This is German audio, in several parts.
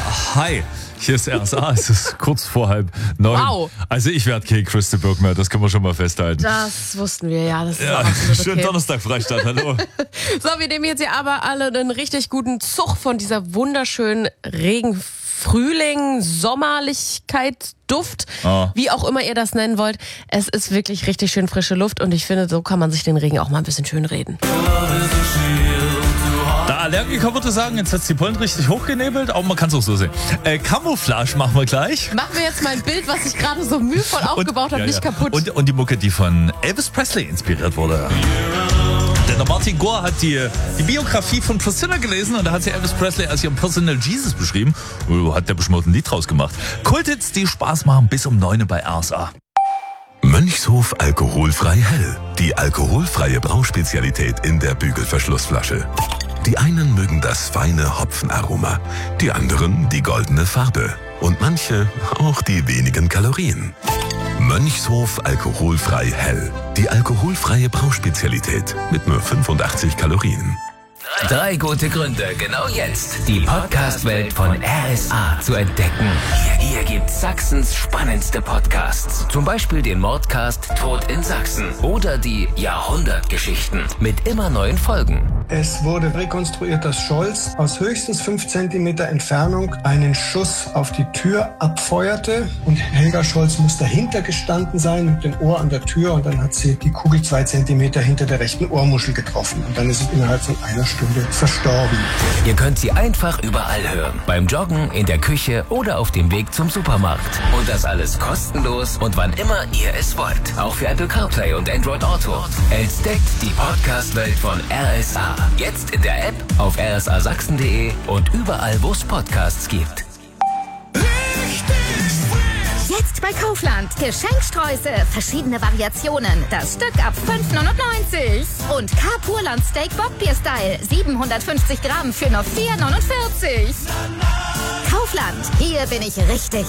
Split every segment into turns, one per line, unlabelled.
Hi, hier ist RSA, es ist kurz vor 8:30.
Wow.
Also ich werde kein Christa Burke mehr, das können wir schon mal festhalten.
Das wussten wir, ja. Das ist
Ja,
auch absolut
schönen
okay.
Donnerstag, Freistadt, hallo.
So, wir nehmen jetzt hier aber alle einen richtig guten Zug von dieser wunderschönen Frühling, Sommerlichkeit, Duft, wie auch immer ihr das nennen wollt. Es ist wirklich richtig schön frische Luft und ich finde, so kann man sich den Regen auch mal ein bisschen schön reden.
Der Allergiker würde sagen, jetzt hat die Pollen richtig hochgenebelt, aber man kann es auch so sehen. Camouflage machen wir gleich.
Machen wir jetzt mal ein Bild, was ich gerade so mühevoll aufgebaut habe, nicht kaputt.
Und die Mucke, die von Elvis Presley inspiriert wurde. Denn der Martin Gore hat die Biografie von Priscilla gelesen und da hat sie Elvis Presley als ihren Personal Jesus beschrieben. Hat der bestimmt ein Lied draus gemacht. Kulthits, die Spaß machen, bis um 9 bei RSA.
Mönchshof alkoholfrei hell. Die alkoholfreie Brauspezialität in der Bügelverschlussflasche. Die einen mögen das feine Hopfenaroma, die anderen die goldene Farbe und manche auch die wenigen Kalorien. Mönchshof alkoholfrei hell. Die alkoholfreie Brauspezialität mit nur 85 Kalorien.
3 gute Gründe, genau jetzt die Podcast-Welt von RSA zu entdecken. Hier gibt's Sachsens spannendste Podcasts. Zum Beispiel den Mordcast Tod in Sachsen oder die Jahrhundertgeschichten mit immer neuen Folgen.
Es wurde rekonstruiert, dass Scholz aus höchstens 5 Zentimeter Entfernung einen Schuss auf die Tür abfeuerte und Helga Scholz muss dahinter gestanden sein mit dem Ohr an der Tür und dann hat sie die Kugel 2 Zentimeter hinter der rechten Ohrmuschel getroffen und dann ist es innerhalb von einer Stunde verstorben.
Ihr könnt sie einfach überall hören. Beim Joggen, in der Küche oder auf dem Weg zum Supermarkt. Und das alles kostenlos und wann immer ihr es wollt. Auch für Apple CarPlay und Android Auto. Entdeckt die Podcast-Welt von RSA. Jetzt in der App, auf rsasachsen.de und überall, wo es Podcasts gibt.
Jetzt bei Kaufland. Geschenksträuße, verschiedene Variationen. Das Stück ab 5,99. Und K-Purland Steak Bockbier-Style. 750 Gramm für nur 4,49. Kaufland, hier bin ich richtig.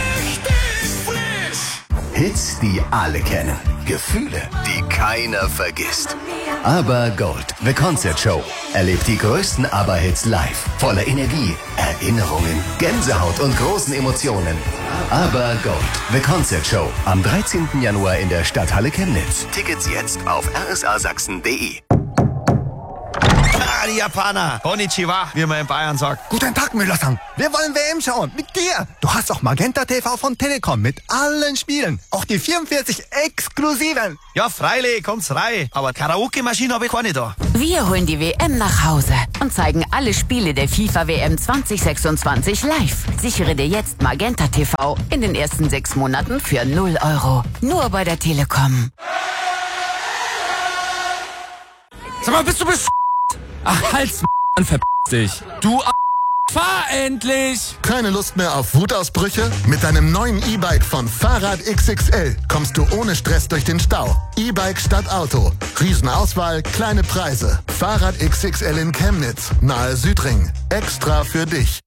Hits, die alle kennen. Gefühle, die keiner vergisst. Aber Gold, The Concert Show. Erlebt die größten ABBA-Hits live. Voller Energie, Erinnerungen, Gänsehaut und großen Emotionen. Aber Gold, The Concert Show. Am 13. Januar in der Stadthalle Chemnitz. Tickets jetzt auf rsasachsen.de.
Die Japaner. Konnichiwa, wie man in Bayern sagt.
Guten Tag, Müller-san. Wir wollen WM schauen. Mit dir. Du hast auch Magenta TV von Telekom mit allen Spielen. Auch die 44 exklusiven.
Ja, freilich, kommt's rein. Aber Karaoke-Maschine habe ich keine da.
Wir holen die WM nach Hause und zeigen alle Spiele der FIFA-WM 2026 live. Sichere dir jetzt Magenta TV in den ersten 6 Monaten für 0 €. Nur bei der Telekom.
Sag mal, bist du Ach, halt's, verpiss dich. Du fahr endlich!
Keine Lust mehr auf Wutausbrüche? Mit deinem neuen E-Bike von Fahrrad XXL kommst du ohne Stress durch den Stau. E-Bike statt Auto. Riesenauswahl, kleine Preise. Fahrrad XXL in Chemnitz, nahe Südring. Extra für dich.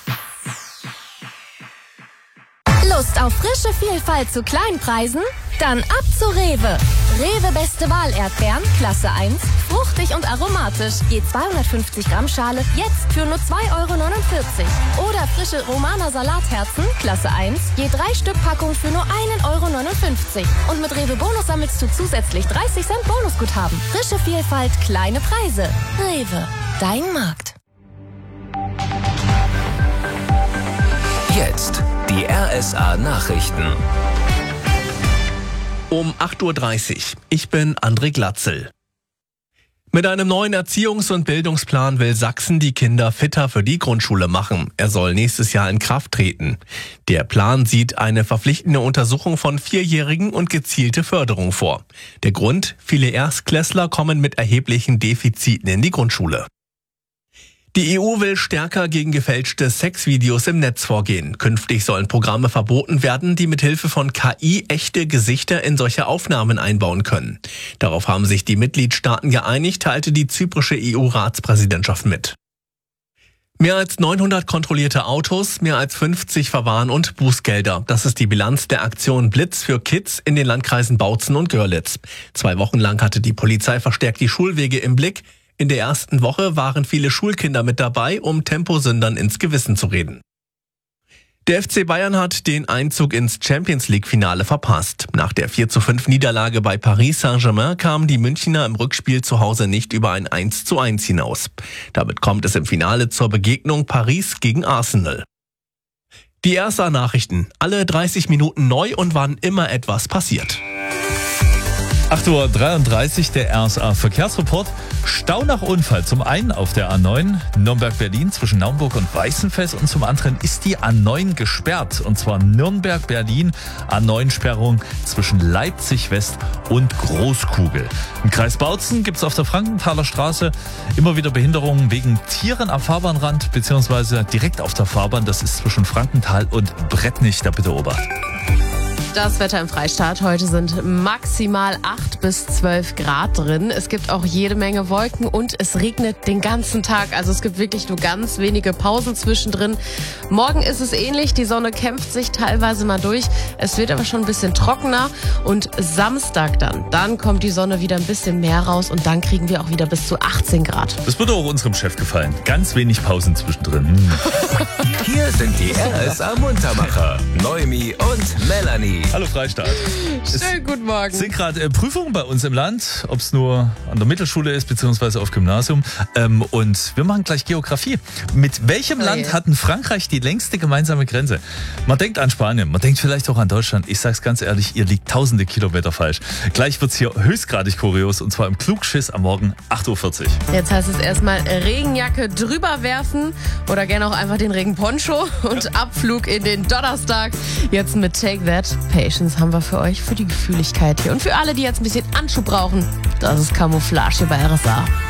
Lust auf frische Vielfalt zu Kleinpreisen? Dann ab zu Rewe. Rewe Beste Wahl Erdbeeren, Klasse 1, fruchtig und aromatisch. Je 250 Gramm Schale, jetzt für nur 2,49 €. Oder frische Romaner Salatherzen, Klasse 1, je 3 Stück Packung für nur 1,59 €. Und mit Rewe Bonus sammelst du zusätzlich 30 Cent Bonusguthaben. Frische Vielfalt, kleine Preise. Rewe, dein Markt.
Jetzt die RSA-Nachrichten.
Um 8:30 Uhr. Ich bin André Glatzel. Mit einem neuen Erziehungs- und Bildungsplan will Sachsen die Kinder fitter für die Grundschule machen. Er soll nächstes Jahr in Kraft treten. Der Plan sieht eine verpflichtende Untersuchung von 4-Jährigen und gezielte Förderung vor. Der Grund? Viele Erstklässler kommen mit erheblichen Defiziten in die Grundschule. Die EU will stärker gegen gefälschte Sexvideos im Netz vorgehen. Künftig sollen Programme verboten werden, die mithilfe von KI echte Gesichter in solche Aufnahmen einbauen können. Darauf haben sich die Mitgliedstaaten geeinigt, teilte die zyprische EU-Ratspräsidentschaft mit. Mehr als 900 kontrollierte Autos, mehr als 50 Verwahren und Bußgelder. Das ist die Bilanz der Aktion Blitz für Kids in den Landkreisen Bautzen und Görlitz. 2 Wochen lang hatte die Polizei verstärkt die Schulwege im Blick. In der ersten Woche waren viele Schulkinder mit dabei, um Temposündern ins Gewissen zu reden. Der FC Bayern hat den Einzug ins Champions-League-Finale verpasst. Nach der 4:5-Niederlage bei Paris Saint-Germain kamen die Münchner im Rückspiel zu Hause nicht über ein 1:1 hinaus. Damit kommt es im Finale zur Begegnung Paris gegen Arsenal. Die RSA-Nachrichten. Alle 30 Minuten neu und wann immer etwas passiert.
8:33 Uhr, der RSA-Verkehrsreport. Stau nach Unfall. Zum einen auf der A9 Nürnberg-Berlin zwischen Naumburg und Weißenfels und zum anderen ist die A9 gesperrt. Und zwar Nürnberg-Berlin, A9-Sperrung zwischen Leipzig-West und Großkugel. Im Kreis Bautzen gibt es auf der Frankenthaler Straße immer wieder Behinderungen wegen Tieren am Fahrbahnrand beziehungsweise direkt auf der Fahrbahn. Das ist zwischen Frankenthal und Brettnich. Da bitte Obacht.
Das Wetter im Freistaat. Heute sind maximal 8 bis 12 Grad drin. Es gibt auch jede Menge Wolken und es regnet den ganzen Tag. Also es gibt wirklich nur ganz wenige Pausen zwischendrin. Morgen ist es ähnlich. Die Sonne kämpft sich teilweise mal durch. Es wird aber schon ein bisschen trockener. Und Samstag dann kommt die Sonne wieder ein bisschen mehr raus und dann kriegen wir auch wieder bis zu 18 Grad.
Das würde auch unserem Chef gefallen. Ganz wenig Pausen zwischendrin.
Hier sind die RSA-Muntermacher. Noemi und Melanie.
Hallo Freistaat.
Schönen guten Morgen.
Es sind gerade Prüfungen bei uns im Land, ob es nur an der Mittelschule ist, beziehungsweise auf Gymnasium. Und wir machen gleich Geografie. Mit welchem Land hat Frankreich die längste gemeinsame Grenze? Man denkt an Spanien, man denkt vielleicht auch an Deutschland. Ich sag's ganz ehrlich, ihr liegt tausende Kilometer falsch. Gleich wird's hier höchstgradig kurios und zwar im Klugschiss am Morgen 8:40 Uhr.
Jetzt heißt es erstmal Regenjacke drüber werfen oder gerne auch einfach den Regenponcho und Abflug in den Donnerstag. Jetzt mit Take That. Patience haben wir für euch, für die Gefühligkeit hier. Und für alle, die jetzt ein bisschen Anschub brauchen, das ist Camouflage hier bei RSA.